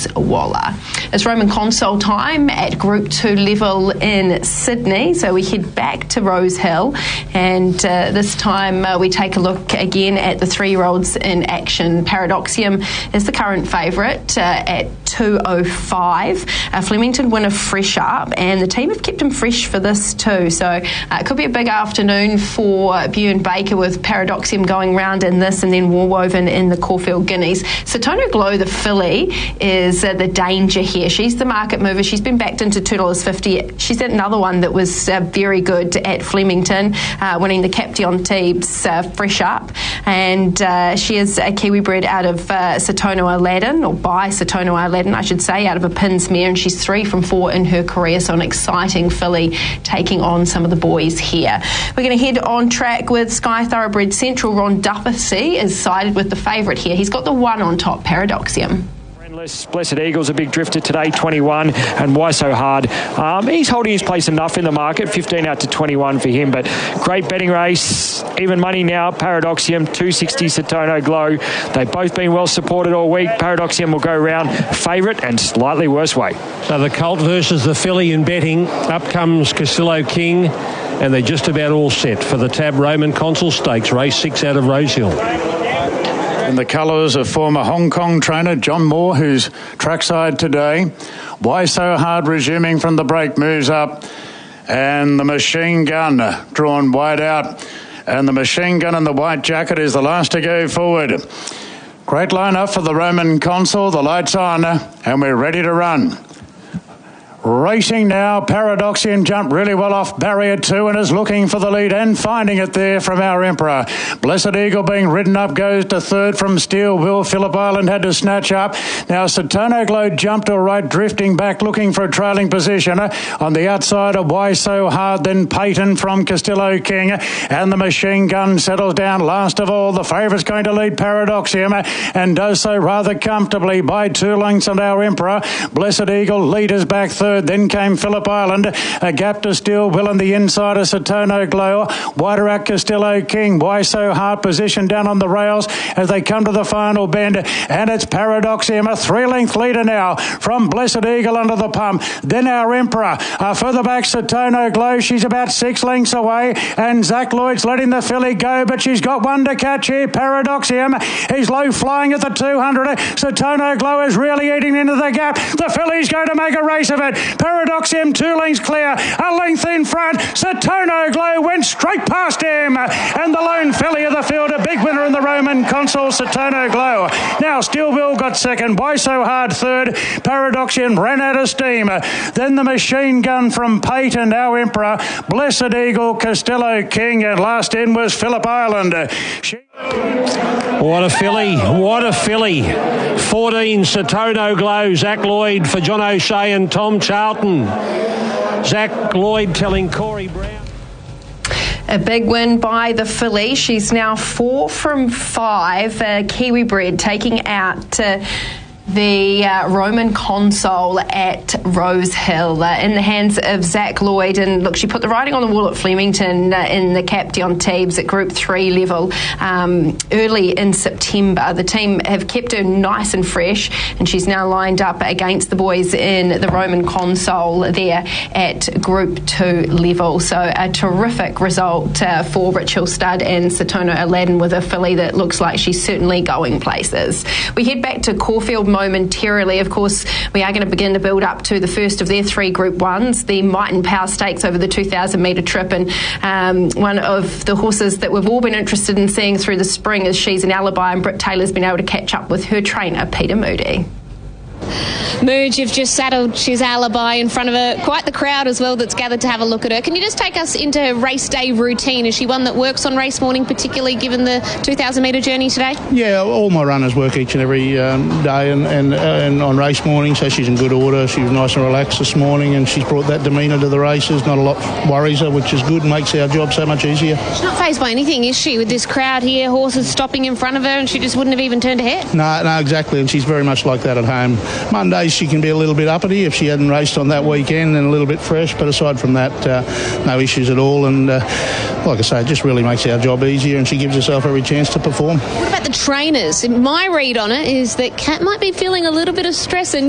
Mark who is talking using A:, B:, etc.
A: Chris Waller. It's Roman Console time at Group 2 level in Sydney, so we head back to Rosehill, and this time we take a look again at the 3-year-olds in action. Paradoxium is the current favourite at 2.05. Flemington winner Fresh Up, and the team have kept him fresh for this too, so it could be a big afternoon for Bjorn Baker with Paradoxium going round in this and then Warwoven in the Caulfield Guineas. Satono Glow, the filly, is the danger here. She's the market mover. She's been backed into $2.50. She's another one that was very good at Flemington, winning the Caption Teebs Fresh Up, and she is a Kiwi bred out of Satono Aladdin, or by Satono Aladdin I should say, out of a Pins mare, and she's 3 from 4 in her career, so an exciting filly taking on some of the boys here. We're going to head on track with Sky Thoroughbred Central. Ron Duffy is sided with the favourite here. He's got the 1 on top, Paradoxium.
B: Blessed Eagle's a big drifter today, 21, and Why So Hard? He's holding his place enough in the market, 15 out to 21 for him, but great betting race, even money now. Paradoxium, 260 Satono Glow. They've both been well supported all week. Paradoxium will go round favourite and slightly worse weight.
C: So the colt versus the filly in betting. Up comes Castillo King, and they're just about all set for the Tab Roman Consul Stakes, race 6 out of Rosehill.
D: In the colours of former Hong Kong trainer John Moore, who's trackside today. Why So Hard resuming from the break, moves up, and the Machine Gun drawn wide out, and the Machine Gun in the white jacket is the last to go forward. Great line-up for the Roman Consul. The light's on and we're ready to run. Racing now, Paradoxium jumped really well off barrier 2 and is looking for the lead and finding it there from Our Emperor. Blessed Eagle being ridden up goes to 3rd from Steel Will. Phillip Island had to snatch up. Now Satono Glow jumped all right, drifting back, looking for a trailing position. On the outside of Why So Hard, then Peyton from Castillo King, and the Machine Gun settles down. Last of all, the favourite's going to lead Paradoxium, and does so rather comfortably by 2 lengths on Our Emperor. Blessed Eagle leaders back 3rd. Then came Phillip Island, a gap to Steel Will on the inside of Satono Glow. Wider out Castillo King. Why So Hard position down on the rails as they come to the final bend, and it's Paradoxium, a 3-length leader now from Blessed Eagle under the pump. Then Our Emperor, further back Satono Glow. She's about 6 lengths away, and Zach Lloyd's letting the filly go, but she's got one to catch here. Paradoxium, he's low flying at the 200. Satono Glow is really eating into the gap. The filly's going to make a race of it. Paradoxium 2 lengths clear, a length in front. Satono Glow went straight past him, and the lone filly of the field, a big winner in the Roman Consul, Satono Glow. Now Steel Will got 2nd, Why So Hard 3rd. Paradoxium ran out of steam. Then the Machine Gun from Peyton, Our Emperor, Blessed Eagle, Castillo King, and last in was Phillip Island.
C: What a filly, what a filly. 14 Satono Glow, Zach Lloyd for John O'Shea and Tom Charlton. Zach Lloyd telling Corey Brown.
A: A big win by the filly. She's now 4 from 5. Kiwi bred taking out the Roman Consul at Rosehill in the hands of Zach Lloyd. And look, she put the writing on the wall at Flemington in the Caption Teebs at Group 3 level early in September. The team have kept her nice and fresh, and she's now lined up against the boys in the Roman Consul there at Group 2 level. So a terrific result for Rich Hill Stud and Satono Aladdin, with a filly that looks like she's certainly going places. We head back to Caulfield momentarily. Of course, we are going to begin to build up to the first of their 3 Group 1s, the Might and Power Stakes over the 2,000 metre trip, and one of the horses that we've all been interested in seeing through the spring is She's an Alibi, and Britt Taylor's been able to catch up with her trainer, Peter Moody.
E: Mood, you've just saddled She's Alibi in front of quite the crowd as well that's gathered to have a look at her. Can you just take us into her race day routine? Is she one that works on race morning, particularly given the 2,000 metre journey today? Yeah, all my runners work each and every day and on race morning, so she's in good order. She was nice and relaxed this morning, and she's brought that demeanour to the races. Not a lot worries her, which is good, makes our job so much easier. She's not fazed by anything, is she, with this crowd here, horses stopping in front of her, and she just wouldn't have even turned her head? No, exactly, and she's very much like that at home. Mondays she can be a little bit uppity if she hadn't raced on that weekend, and a little bit fresh, but aside from that, no issues at all. And like I say, it just really makes our job easier, and she gives herself every chance to perform. What about the trainers? My read on it is that Kat might be feeling a little bit of stress, and